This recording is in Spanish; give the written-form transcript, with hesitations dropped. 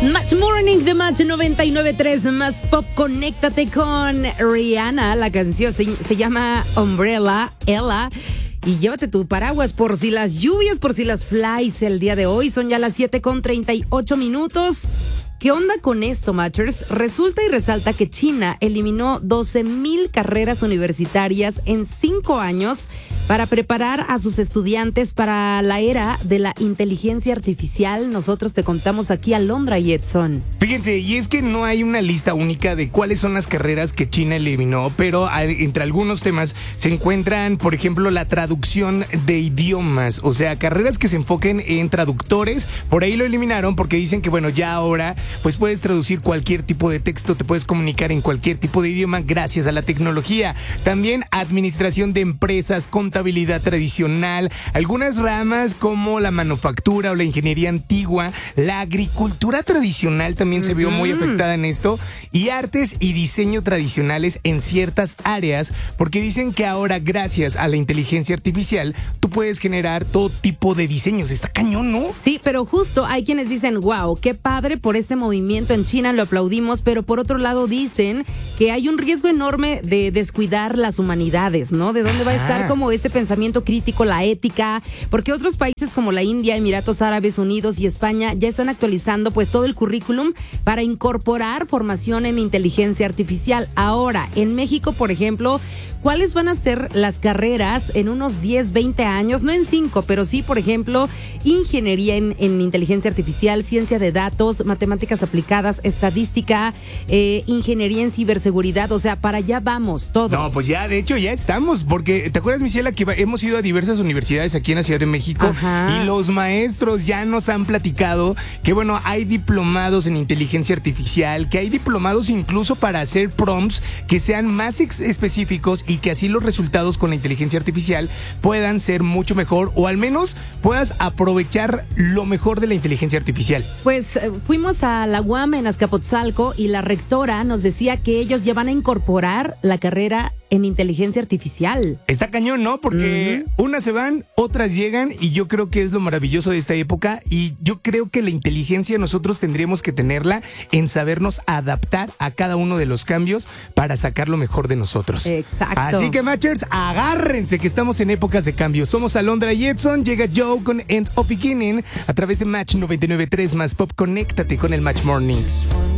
Match Morning de Match 99.3 más pop. Conéctate con Rihanna. La canción se llama Umbrella, Ella. Y llévate tu paraguas por si las lluvias, por si las flies el día de hoy. Son ya las 7:38. ¿Qué onda con esto, Matchers? Resulta y resalta que China eliminó 12,000 carreras universitarias en 5 años para preparar a sus estudiantes para la era de la inteligencia artificial. Nosotros te contamos aquí, Alondra y Edson. Fíjense, y es que no hay una lista única de cuáles son las carreras que China eliminó, pero entre algunos temas se encuentran, por ejemplo, la traducción de idiomas, o sea, carreras que se enfoquen en traductores. Por ahí lo eliminaron porque dicen que, bueno, ya ahora pues puedes traducir cualquier tipo de texto, te puedes comunicar en cualquier tipo de idioma gracias a la tecnología. También administración de empresas, contabilidad tradicional, algunas ramas como la manufactura o la ingeniería antigua, la agricultura tradicional también se vio muy afectada en esto, y artes y diseño tradicionales en ciertas áreas, porque dicen que ahora gracias a la inteligencia artificial tú puedes generar todo tipo de diseños. Está cañón, ¿no? Sí, pero justo hay quienes dicen, wow, qué padre por este movimiento en China, lo aplaudimos, pero por otro lado dicen que hay un riesgo enorme de descuidar las humanidades, ¿no? ¿De dónde va a estar como ese pensamiento crítico, la ética? Porque otros países como la India, Emiratos Árabes Unidos y España ya están actualizando pues todo el currículum para incorporar formación en inteligencia artificial. Ahora, en México, por ejemplo, ¿cuáles van a ser las carreras en unos 10, 20 años? No en 5, pero sí, por ejemplo, ingeniería en inteligencia artificial, ciencia de datos, matemáticas aplicadas, estadística, ingeniería en ciberseguridad. O sea, para allá vamos todos. No, pues ya, de hecho, ya estamos, porque ¿te acuerdas, Michela, que hemos ido a diversas universidades aquí en la Ciudad de México? Ajá. Y los maestros ya nos han platicado que, bueno, hay diplomados en inteligencia artificial, que hay diplomados incluso para hacer prompts que sean más específicos y que así los resultados con la inteligencia artificial puedan ser mucho mejor, o al menos puedas aprovechar lo mejor de la inteligencia artificial. Pues fuimos a la UAM en Azcapotzalco y la rectora nos decía que ellos ya van a incorporar la carrera en inteligencia artificial. Está cañón, ¿no? Porque unas se van, otras llegan, y yo creo que es lo maravilloso de esta época, y yo creo que la inteligencia nosotros tendríamos que tenerla en sabernos adaptar a cada uno de los cambios para sacar lo mejor de nosotros. Exacto. Así que, Matchers, agárrense que estamos en épocas de cambio. Somos Alondra y Edson, llega Joe con End of Beginning a través de Match 99.3 más pop. Conéctate con el Match Morning.